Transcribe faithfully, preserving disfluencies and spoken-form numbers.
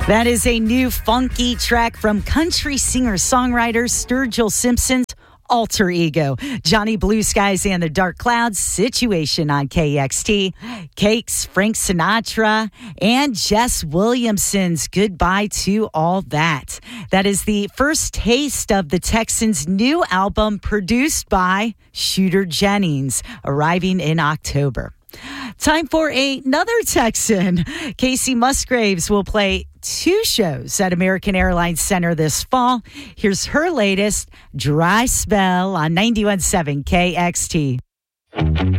That is a new funky track from country singer-songwriter Sturgill Simpson's alter ego. Johnny Blue Skies and the Dark Clouds, Situation on K X T. Cakes, Frank Sinatra, and Jess Williamson's Goodbye to All That. That is the first taste of the Texans' new album produced by Shooter Jennings, arriving in October. Time for another Texan. Casey Musgraves will play two shows at American Airlines Center this fall. Here's her latest, Dry Spell, on ninety-one point seven K X T.